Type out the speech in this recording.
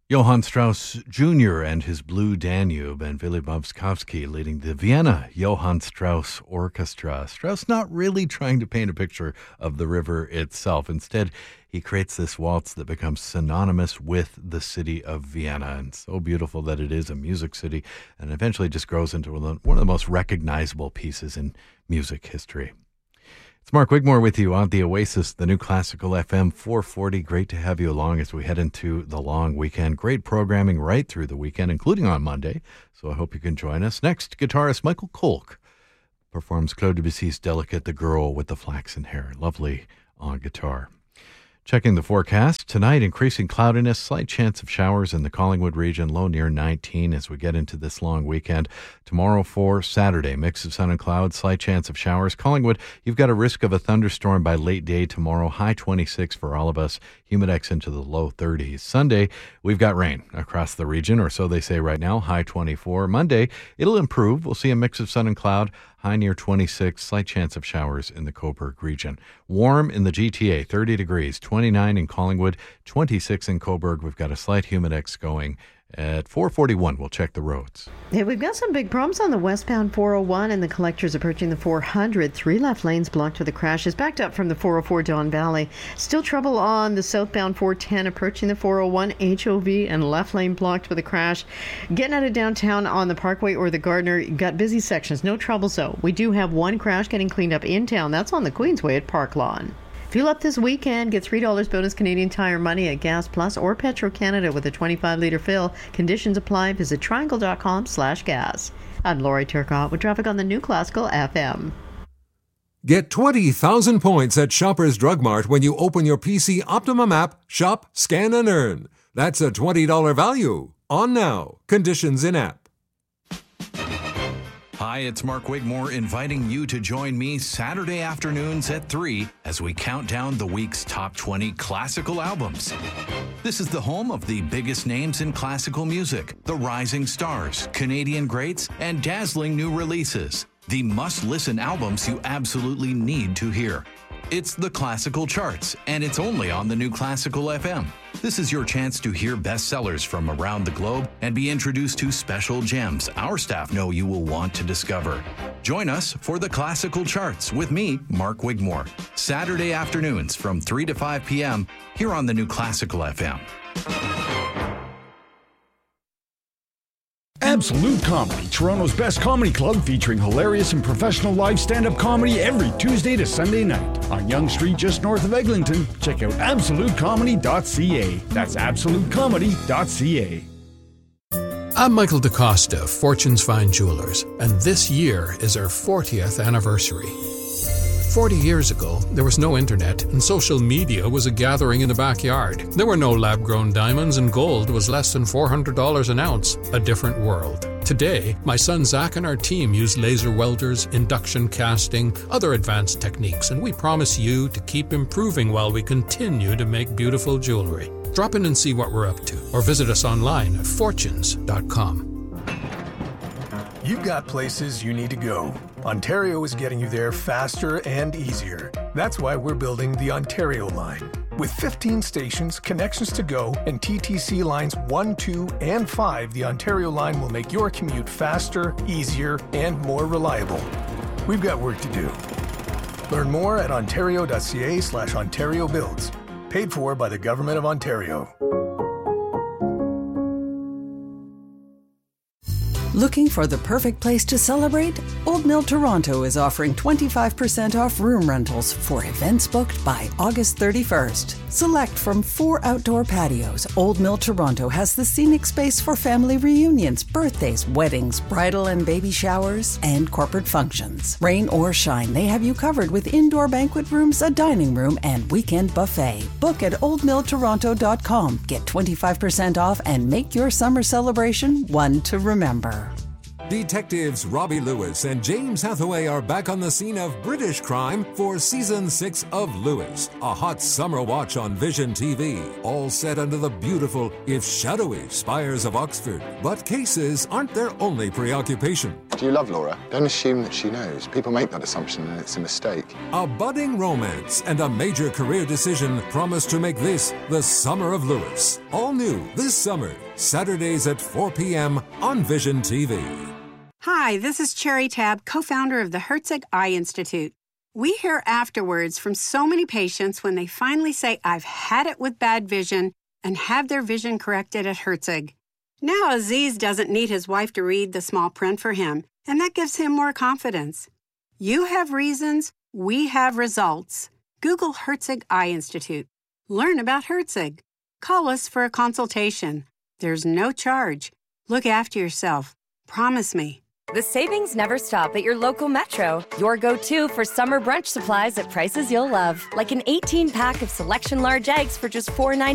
Johann Strauss Jr. and his Blue Danube, and Willy Bobskowski leading the Vienna Johann Strauss Orchestra. Strauss not really trying to paint a picture of the river itself. Instead, he creates this waltz that becomes synonymous with the city of Vienna, and so beautiful that it is a music city, and eventually just grows into one of the most recognizable pieces in music history. It's Mark Wigmore with you on The Oasis, the new Classical FM 440. Great to have you along as we head into the long weekend. Great programming right through the weekend, including on Monday, so I hope you can join us. Next, guitarist Michael Kolk performs Claude Debussy's Delicate, the Girl with the Flaxen Hair. Lovely on guitar. Checking the forecast. Tonight, increasing cloudiness, slight chance of showers in the Collingwood region, low near 19 as we get into this long weekend. Tomorrow for Saturday, mix of sun and clouds, slight chance of showers. Collingwood, you've got a risk of a thunderstorm by late day tomorrow, high 26 for all of us, humidex into the low 30s. Sunday, we've got rain across the region, or so they say right now, high 24. Monday, it'll improve. We'll see a mix of sun and cloud, high near 26, slight chance of showers in the Cobourg region. Warm in the GTA, 30 degrees, 29 in Collingwood, 26 in Cobourg. We've got a slight humidex going at 441. We'll check the roads. Yeah, we've got some big problems on the westbound 401 and the collectors approaching the 400. 3 left lanes blocked with the crashes, backed up from the 404 Don Valley. Still trouble on the southbound 410 approaching the 401 HOV and left lane blocked with a crash. Getting out of downtown on the Parkway or the Gardner, got busy sections. No trouble though. We do have one crash getting cleaned up in town. That's on the Queensway at Park Lawn. Fuel up this weekend. Get $3 bonus Canadian Tire money at Gas Plus or Petro-Canada with a 25-litre fill. Conditions apply. Visit triangle.com/gas. I'm Lori Turcotte with traffic on the new Classical FM. Get 20,000 points at Shoppers Drug Mart when you open your PC Optimum app, shop, scan, and earn. That's a $20 value. On now. Conditions in app. Hi, it's Mark Wigmore inviting you to join me Saturday afternoons at 3 as we count down the week's top 20 classical albums. This is the home of the biggest names in classical music, the rising stars, Canadian greats, and dazzling new releases. The must-listen albums you absolutely need to hear. It's the Classical Charts, and it's only on the new Classical FM. This is your chance to hear bestsellers from around the globe and be introduced to special gems our staff know you will want to discover. Join us for the Classical Charts with me, Mark Wigmore, Saturday afternoons from 3 to 5 p.m. here on the new Classical FM. Absolute Comedy, Toronto's best comedy club featuring hilarious and professional live stand-up comedy every Tuesday to Sunday night. On Yonge Street, just north of Eglinton, check out absolutecomedy.ca. That's absolutecomedy.ca. I'm Michael DaCosta of Fortune's Fine Jewelers, and this year is our 40th anniversary. 40 years ago, there was no internet, and social media was a gathering in the backyard. There were no lab-grown diamonds, and gold was less than $400 an ounce. A different world. Today, my son Zach and our team use laser welders, induction casting, other advanced techniques, and we promise you to keep improving while we continue to make beautiful jewelry. Drop in and see what we're up to, or visit us online at fortunes.com. You've got places you need to go. Ontario is getting you there faster and easier. That's why we're building the Ontario line. With 15 stations, connections to go, and TTC lines 1, 2, and 5, the Ontario line will make your commute faster, easier, and more reliable. We've got work to do. Learn more at ontario.ca/Ontario Builds. Paid for by the Government of Ontario. Looking for the perfect place to celebrate? Old Mill Toronto is offering 25% off room rentals for events booked by August 31st. Select from 4 outdoor patios, Old Mill Toronto has the scenic space for family reunions, birthdays, weddings, bridal and baby showers, and corporate functions. Rain or shine, they have you covered with indoor banquet rooms, a dining room, and weekend buffet. Book at oldmilltoronto.com. Get 25% off and make your summer celebration one to remember. Detectives Robbie Lewis and James Hathaway are back on the scene of British crime for Season 6 of Lewis, a hot summer watch on Vision TV, all set under the beautiful, if shadowy, spires of Oxford. But cases aren't their only preoccupation. Do you love Laura? Don't assume that she knows. People make that assumption and it's a mistake. A budding romance and a major career decision promise to make this the summer of Lewis. All new this summer, Saturdays at 4 p.m. on Vision TV. Hi, this is Cherry Tab, co-founder of the Herzig Eye Institute. We hear afterwards from so many patients when they finally say, I've had it with bad vision, and have their vision corrected at Herzig. Now Aziz doesn't need his wife to read the small print for him, and that gives him more confidence. You have reasons, we have results. Google Herzig Eye Institute. Learn about Herzig. Call us for a consultation. There's no charge. Look after yourself. Promise me. The savings never stop at your local Metro. Your go-to for summer brunch supplies at prices you'll love. Like an 18-pack of Selection large eggs for just $4.99